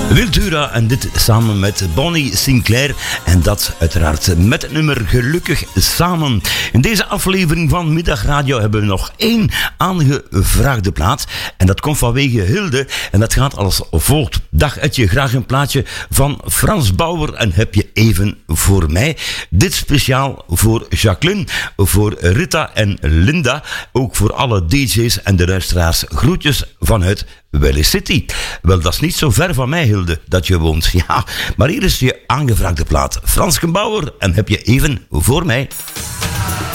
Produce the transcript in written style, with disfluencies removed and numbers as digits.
Wiltura en dit samen met Bonnie Sinclair en dat uiteraard met het nummer Gelukkig Samen. In deze aflevering van Middagradio hebben we nog 1 aangevraagde plaat en dat komt vanwege Hilde en dat gaat als volgt. Dag Etje, graag een plaatje van Frans Bauer en heb je even voor mij. Dit speciaal voor Jacqueline, voor Rita en Linda, ook voor alle DJ's en de luisteraars. Groetjes vanuit Valley City. Wel, dat is niet zo ver van mij, Hilde, dat je woont. Ja, maar hier is je aangevraagde plaat. Frans Bauer en heb je even voor mij.